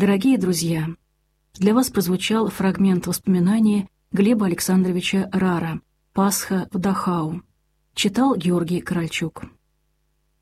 Дорогие друзья, для вас прозвучал фрагмент воспоминания Глеба Александровича Рара «Пасха в Дахау». Читал Георгий Корольчук.